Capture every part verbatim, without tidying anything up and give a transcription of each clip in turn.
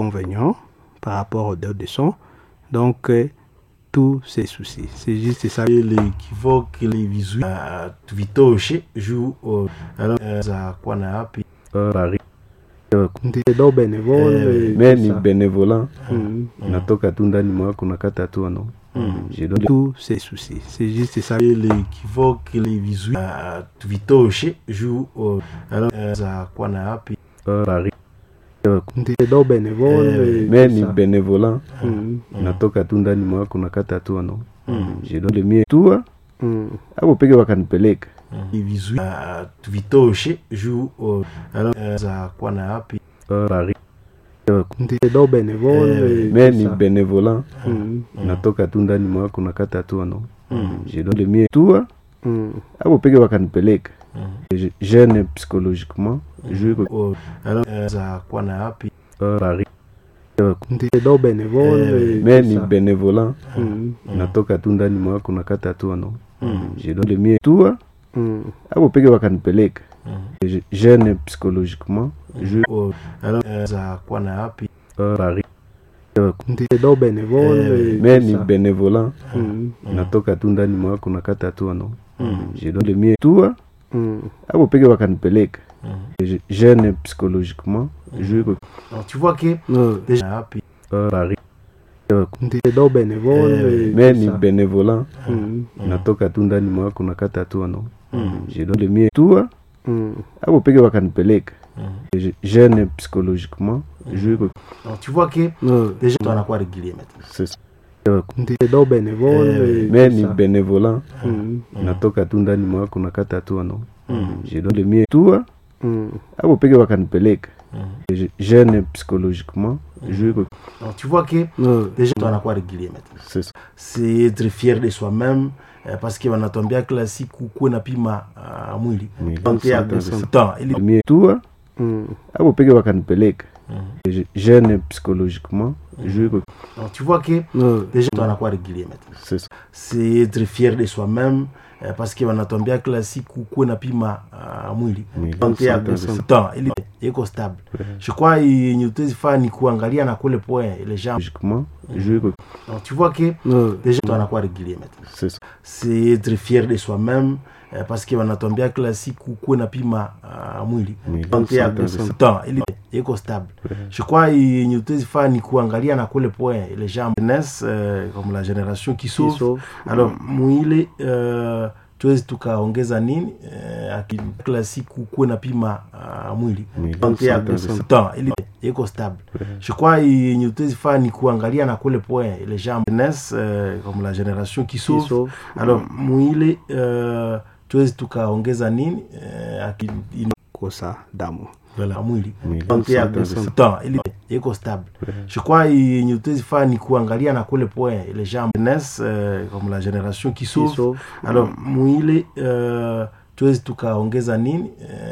inconvénients par rapport aux doses de son. Donc, euh, tous ces soucis. C'est juste ça. L'équivoque, les visuels, tuvitoshe juu za kuwa na hapi ndio benevole mais ni bénévolat natoka tu ndani mwako nakata tu ano tous ces soucis. C'est juste ça. L'équivoque, les visuels, tuvitoshe juu za kuwa na hapi ndio benevole mais ni bénévolat natoka tu ndani mwako nakata tu ano je donne le mieux toi hapo peke wakanipeleka les visuels tuvitoshe juu za kuwa na hapi ndio benevole mais ni bénévolat natoka tu ndani mwako nakata tu ano je donne le mieux toi hapo peke wakanipeleka jeune psychologiquement je za kuwa na hapi ndio benevole mais ni bénévolat natoka tu ndani mwako nakata tu ano je donne le mieux toi hapo peke wakanipeleka jeune psychologiquement je za kuwa na hapi ndio benevole mais ni bénévolat natoka tu ndani mwako nakata tu ano je donne le mieux toi hapo peke wakanipeleka jeune psychologiquement je tu vois que déjà hapi ndio benevole mais ni bénévolat natoka tu ndani mwako nakata tu ano je donne le mieux toi hapo peke wakanipeleka jeune psychologiquement je tu vois que déjà on a quoi régulier maintenant c'est ça ndio benevole mais ni bénévolat natoka tu ndani mwako nakata tu ano je donne le mieux toi hapo peke wakanipeleka jeune psychologiquement je tu vois que déjà on a quoi régulier maintenant c'est ça c'est être fier de soi-même euh, parce que wanatuambia kila siku kuwe na pima uh, mwili donc ya temps le mieux toi hapo peke wakanipeleka jeune psychologiquement je tu vois que déjà on a quoi régulier maintenant c'est ça c'est être fier de soi-même euh, parce que wanatuambia kila siku kuwe na pima uh, mwili donc ya temps ili iko stable je crois yenye utazifaa ni kuangalia na kule point les gens logiquement je tu vois que déjà on a quoi régulier maintenant c'est ça c'est être fier de soi-même euh, parce que wanatuambia kila siku kuwe na pima uh, mwili donc ya temps ili iko stable je crois yenye utazifaa ni kuangalia na kule point les gens naissent euh, comme la génération qui sauve alors mwili euh, tuwezi tukaongeza nini uh, kila siku kuwe na pima uh, mwili donc ya temps ili iko stable je crois yenye utazifaa ni kuangalia na kule point les gens naissent euh, comme la génération qui sauve alors mwili uh, tuwezi tukaongeza nini uh, kosa damu voilà mwili donc ya temps ili iko stable je crois yenye utazifaa ni kuangalia na kule point les gens naissent euh, comme la génération qui sauve alors mwili uh, tuwezi tukaongeza nini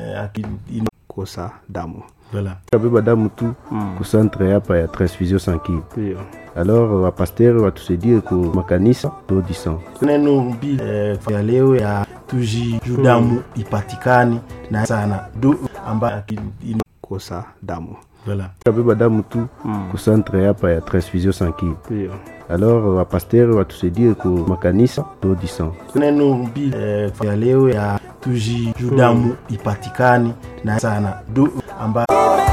uh, kosa damu voilà kabeba damu tu ku centre hapa ya transfusion sanguine yeah. Alors wapasteur watusaidie ku makanisa do di sang neno mbili eh, ya leo ya tuji damu ipatikani na sana do amba kosa damu voilà kabeba damu tu ku centre hapa ya transfusion sanguine yeah. Alors wapasteur watusaidie ku makanisa do di sang neno mbili eh, ya leo ya tuji damu ipatikani na sana do amba